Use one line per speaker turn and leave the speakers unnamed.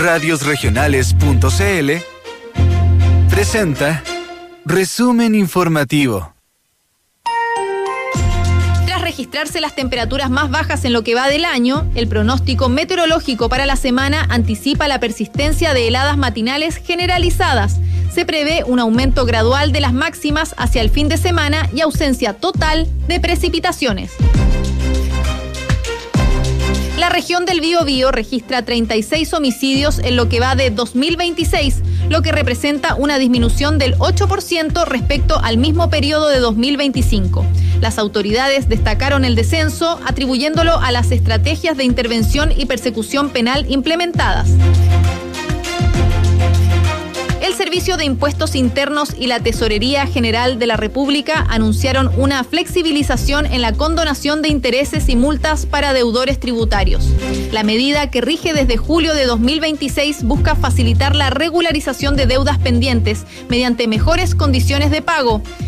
Radiosregionales.cl presenta Resumen Informativo.
Tras registrarse las temperaturas más bajas en lo que va del año, el pronóstico meteorológico para la semana anticipa la persistencia de heladas matinales generalizadas. Se prevé un aumento gradual de las máximas hacia el fin de semana y ausencia total de precipitaciones. La región del Biobío registra 36 homicidios en lo que va de 2026, lo que representa una disminución del 8% respecto al mismo periodo de 2025. Las autoridades destacaron el descenso, atribuyéndolo a las estrategias de intervención y persecución penal implementadas. El Servicio de Impuestos Internos y la Tesorería General de la República anunciaron una flexibilización en la condonación de intereses y multas para deudores tributarios. La medida, que rige desde julio de 2026, busca facilitar la regularización de deudas pendientes mediante mejores condiciones de pago.